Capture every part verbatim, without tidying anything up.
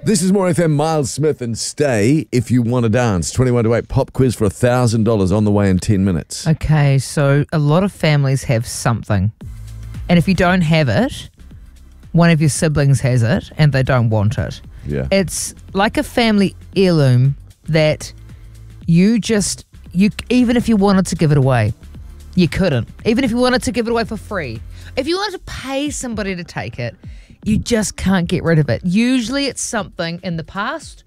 This is More F M, Miles Smith and Stay If You Want to Dance. twenty-one to eight pop quiz for one thousand dollars on the way in ten minutes. Okay, so a lot of families have something. And if you don't have it, one of your siblings has it and they don't want it. Yeah. It's like a family heirloom that you just, you even if you wanted to give it away, you couldn't. Even if you wanted to give it away for free. If you wanted to pay somebody to take it, you just can't get rid of it. Usually it's something in the past,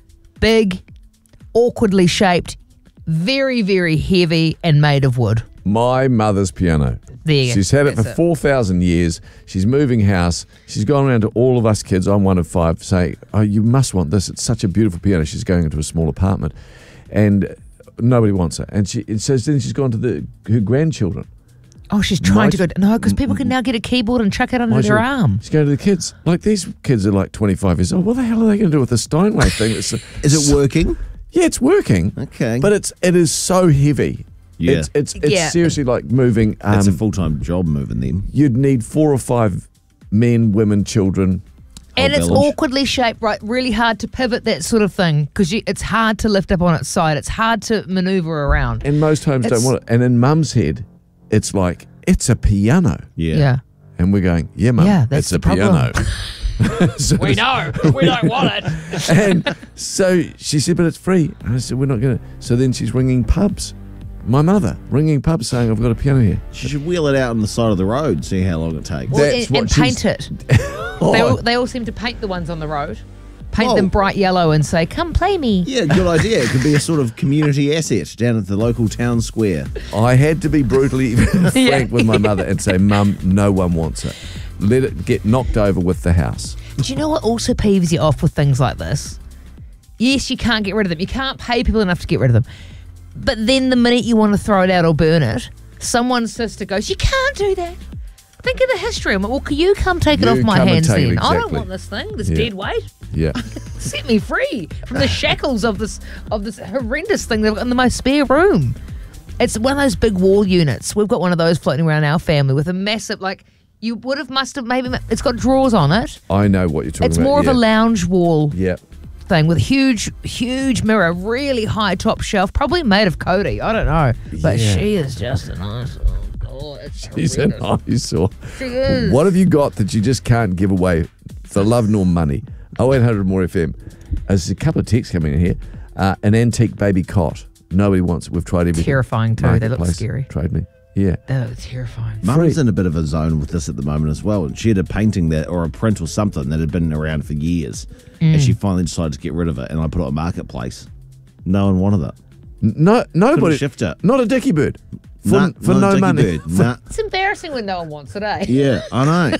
big, awkwardly shaped, very, very heavy and made of wood. My mother's piano. There you go. She's had it That's for four thousand years. She's moving house. She's gone around to all of us kids, I'm one of five, saying, oh, you must want this. It's such a beautiful piano. She's going into a small apartment and nobody wants it. And she it says then she's gone to the her grandchildren. Oh, she's trying My- to go. No, because people can now get a keyboard and chuck it under My their children- arm. She's going to the kids. Like these kids are like twenty-five years old. What the hell are they going to do with the Steinway thing? It's, Is it working? Yeah, it's working. Okay. But it's it is so heavy. Yeah. It's it's, it's Yeah. seriously like moving. Um, It's a full-time job moving them. you'd need four or five men, women, children. And Whole it's village. awkwardly shaped, right? Really hard to pivot, that sort of thing, because it's hard to lift up on its side. It's hard to maneuver around. And most homes It's- don't want it. And in Mum's head, it's like it's a piano. Yeah. Yeah. And we're going, yeah, Mum, Yeah, that's it's a the problem. piano. So- We know. We don't want it. And so she said, but it's free. And I said, we're not going to. So then she's ringing pubs. My mother ringing pubs saying, I've got a piano here. She should wheel it out on the side of the road, see how long it takes. Well, That's and, what and she's- paint it. Oh, They all, they all seem to paint the ones on the road. Paint Whoa. them bright yellow and say, come play me. Yeah, good idea. It could be a sort of community asset down at the local town square. I had to be brutally frank Yeah. with my mother and say, Mum, no one wants it. Let it get knocked over with the house. Do you know what also peeves you off with things like this? Yes, you can't get rid of them. You can't pay people enough to get rid of them. But then the minute you want to throw it out or burn it, someone's sister goes, you can't do that. Think of the history. I'm like, well, can you come take it You off my come and hands take it, then? I don't exactly. want this thing, this Yeah. dead weight. Yeah. Set me free from the shackles of this of this horrendous thing they've got in the most spare room. It's one of those big wall units. We've got one of those floating around our family with a massive, like, you would have, must have, maybe, it's got drawers on it. I know what you're talking It's about. more yeah. of a lounge wall Yeah. thing with huge, huge mirror, really high top shelf, probably made of Cody. I don't know. But Yeah. she is just an eyesore. God, it's She's an horrendous. eyesore. She is. What have you got that you just can't give away for love nor money? oh eight hundred more F M. There's a couple of texts coming in here. Uh, an antique baby cot. Nobody wants it. We've tried everything. Terrifying too. They look Marketplace, scary. Trade me. Yeah. They look terrifying. Mum's in a bit of a zone with this at the moment as well. She had a painting that, or a print or something that had been around for years, Mm. and she finally decided to get rid of it. And I put it on Marketplace. No one wanted it. No, nobody. Couldn't shift it. Not a dicky bird. For, Nah, for not no a dicky money. bird. Nah. It's embarrassing when no one wants it, eh? Yeah, I know.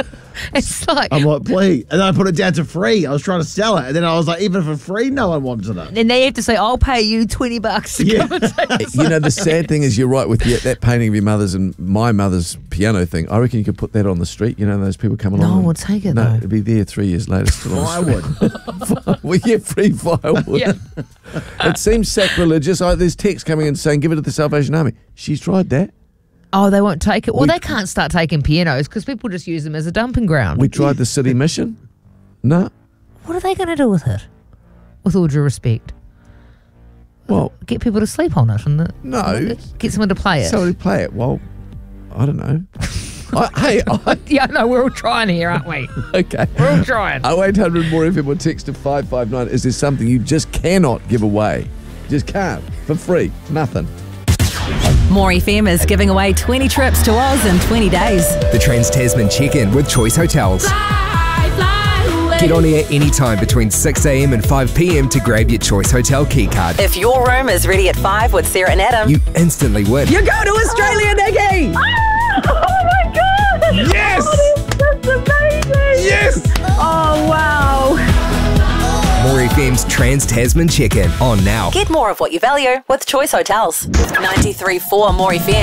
It's like, I'm like, please. And then I put it down to free. I was trying to sell it. And then I was like, even for free, no one wanted it. and they have to say, I'll pay you twenty bucks to Yeah. come and take it. You know, the sad thing is, you're right with your, that painting of your mother's and my mother's piano thing. I reckon you could put that on the street. You know, those people come along. No one and- would take it, No, though. it'd be there three years later. Still on the street. I would. We get free firewood. Yeah. It seems sacrilegious. Oh, there's text coming in saying, give it to the Salvation Army. She's tried that. Oh, they won't take it? Well, We- they can't start taking pianos because people just use them as a dumping ground. We tried the city mission. No. What are they going to do with it? With all due respect. Well, Get people to sleep on it and the, no. get someone to play it. Somebody play it. Well, I don't know. I, hey, I, Yeah, no, we're all trying here, aren't we? okay. We're all trying. oh eight hundred more F M or text to five five nine. Is there something you just cannot give away? Just can't. For free. Nothing. More F M is giving away twenty trips to Oz in twenty days. The Trans-Tasman check-in with Choice Hotels. Get on air anytime between six a.m. and five p.m. to grab your Choice Hotel keycard. If your room is ready at five with Sarah and Adam, You instantly win. you go to Australia, Nikki! Oh my god! Yes! Oh, that's amazing! Yes! Oh wow! More F M's Trans-Tasman check-in on now. Get more of what you value with Choice Hotels. ninety-three point four More F M.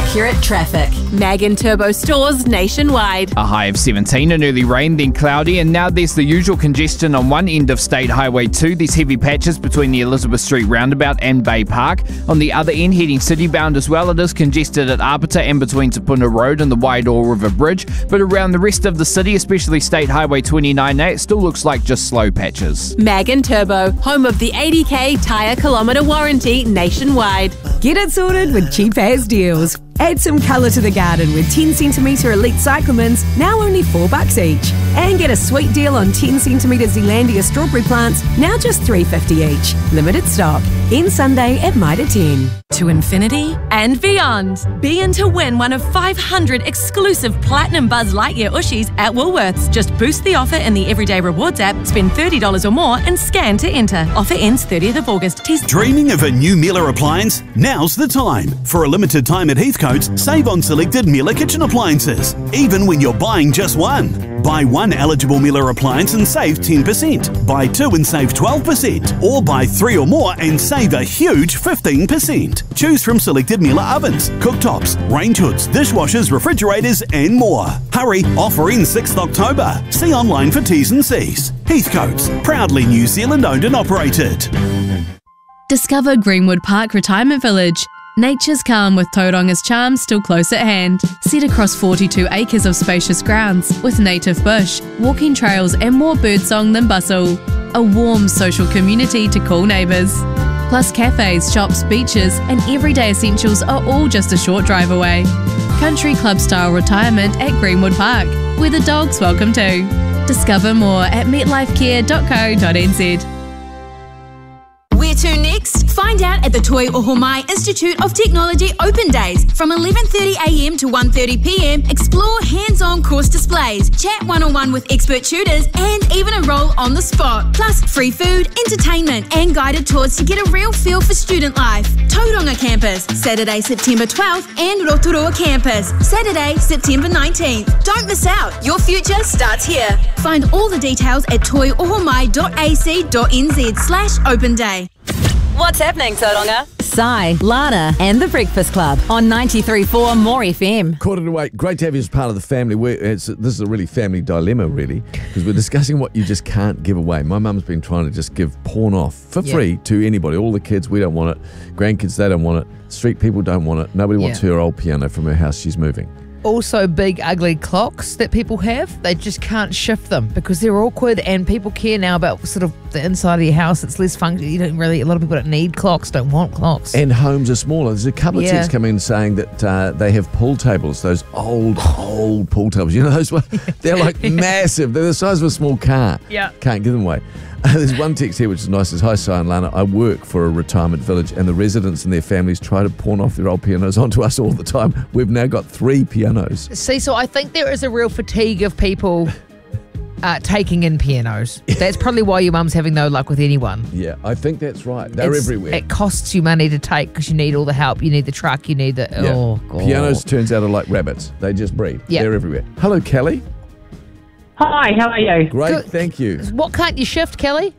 accurate traffic. Mag and Turbo stores nationwide. A high of seventeen and early rain, then cloudy, and now there's the usual congestion on one end of State Highway two. There's heavy patches between the Elizabeth Street roundabout and Bay Park. On the other end, heading city-bound as well, it is congested at Apata and between Te Puna Road and the Waidoa River Bridge. But around the rest of the city, especially State Highway twenty-nine A, it still looks like just slow patches. Mag and Turbo, home of the eighty K tyre kilometre warranty nationwide. Get it sorted with cheap as deals. Add some colour to the garden with ten centimetre Elite Cyclamens, now only four bucks each. And get a sweet deal on ten centimetre Zealandia strawberry plants, now just three fifty each. Limited stock. End Sunday at Mitre ten. To infinity and beyond. Be in to win one of five hundred exclusive Platinum Buzz Lightyear Ushies at Woolworths. Just boost the offer in the Everyday Rewards app, spend thirty dollars or more and scan to enter. Offer ends thirtieth of August. Test. Dreaming of a new Miele appliance? Now's the time. For a limited time at Heathcote, save on selected Miele kitchen appliances, even when you're buying just one. Buy one eligible Miele appliance and save ten percent. Buy two and save twelve percent. Or buy three or more and save a huge fifteen percent. Choose from selected Miele ovens, cooktops, range hoods, dishwashers, refrigerators and more. Hurry, offer ends sixth of October. See online for T's and C's. Heathcote's, proudly New Zealand owned and operated. Discover Greenwood Park Retirement Village. Nature's calm with Tauranga's charms still close at hand. Set across forty-two acres of spacious grounds with native bush, walking trails and more birdsong than bustle. A warm social community to call neighbours. Plus cafes, shops, beaches and everyday essentials are all just a short drive away. Country club style retirement at Greenwood Park, where the dog's welcome too. Discover more at metlifecare dot co dot n z. Where to next? Find out at the Toi Ohomai Institute of Technology Open Days from eleven thirty a m to one thirty p m. Explore hands-on course displays, chat one-on-one with expert tutors and even enroll on the spot. Plus free food, entertainment and guided tours to get a real feel for student life. Tauranga Campus, Saturday, September twelfth and Rotorua Campus, Saturday, September nineteenth. Don't miss out. Your future starts here. Find all the details at toiohomai dot a c dot n z slash open day. What's happening, Tauranga? Sai, Lana and The Breakfast Club on ninety-three point four More F M. Quarter to eight. Great to have you as part of the family. We're, it's, this is a really family dilemma, really, because we're discussing what you just can't give away. My mum's been trying to just give porn off for Yeah. free to anybody. All the kids, we don't want it. Grandkids, they don't want it. Street people don't want it. Nobody wants Yeah. her old piano from her house. She's moving. Also, big ugly clocks that people have, they just can't shift them because they're awkward, and people care now about sort of the inside of your house. It's less functional. You don't really, a lot of people don't need clocks, don't want clocks. And homes are smaller. There's a couple of Yeah. texts come in saying that uh, they have pool tables, those old, old pool tables. You know those ones? They're like massive. They're the size of a small car. Yeah. Can't give them away. Uh, there's one text here which is nice. It says, hi, Si and Lana. I work for a retirement village and the residents and their families try to pawn off their old pianos onto us all the time. We've now got three pianos. See, so I think there is a real fatigue of people uh, taking in pianos. That's probably why your mum's having no luck with anyone. Yeah, I think that's right. They're It's- everywhere. It costs you money to take because you need all the help. You need the truck. You need the... Yeah. Oh, God. Pianos, turns out, are like rabbits. They just breed. Yeah. They're everywhere. Hello, Kelly. Hi, how are you? Great, Good. thank you. What can't you shift, Kelly?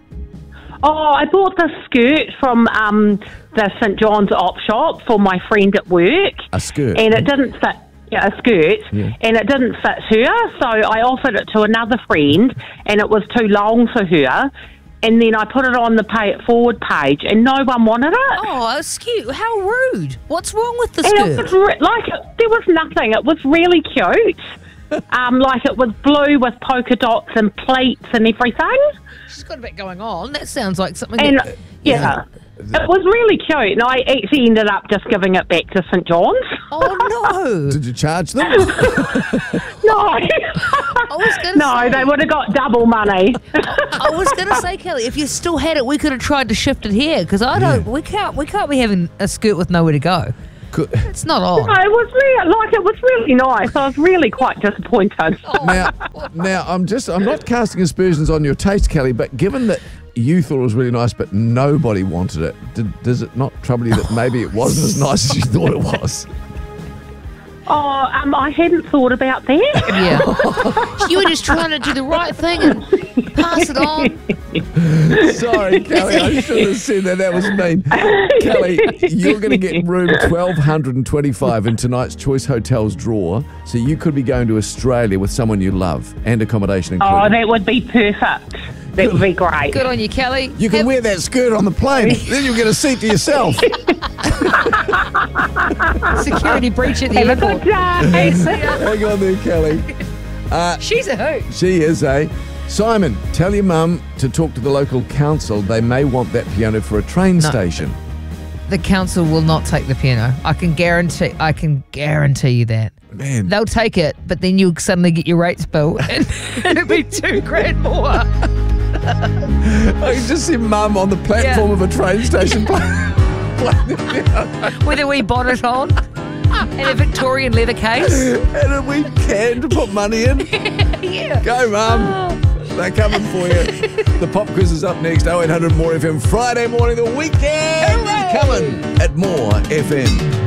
Oh, I bought this skirt from um, the St John's op shop for my friend at work. A skirt. And it didn't fit, yeah, a skirt, Yeah. and it didn't fit her, so I offered it to another friend, and it was too long for her. And then I put it on the pay it forward page, and no one wanted it. Oh, excuse, how rude. What's wrong with the And it skirt? was re- like there was nothing. It was really cute. um, like it was blue with polka dots and pleats and everything. She's got a bit going on. That sounds like something. And that, yeah, it was really cute. And I actually ended up just giving it back to St John's. Oh no! Did you charge them? No, I was gonna no, say, they would have got double money. I was going to say, Kelly, if you still had it, we could have tried to shift it here because I don't. We can't. We can't be having a skirt with nowhere to go. Could- It's not No, on. it was really like it was really nice. I was really quite disappointed. Now, now I'm just I'm not casting aspersions on your taste, Kelly, but given that you thought it was really nice, but nobody wanted it, did, does it not trouble you that maybe it wasn't as nice as you thought it was? Oh, um, I hadn't thought about that. Yeah, you were just trying to do the right thing and pass it on. Sorry, Kelly, I should have said that. That was mean. Kelly, you're going to get room twelve twenty-five in tonight's Choice Hotels draw, so you could be going to Australia with someone you love and accommodation included. Oh, that would be perfect. That would be great. Good on you, Kelly. You can Have- wear that skirt on the plane, then you'll get a seat to yourself. Security breach at the Have a airport. good day. Hang on there, Kelly. Uh, She's a hoot. She is, eh? Simon, tell your mum to talk to the local council. They may want that piano for a train No. station. The council will not take the piano. I can guarantee. I can guarantee you that. Man. They'll take it, but then you'll suddenly get your rates bill, and it'll be two grand more. I can just see mum on the platform Yeah. of a train station playing, playing the piano. With a wee bonnet on and a Victorian leather case. And a wee can to put money in. Yeah. Go, mum. They're coming for you. The pop quiz is up next. oh eight hundred More F M Friday morning. The weekend is coming at More F M.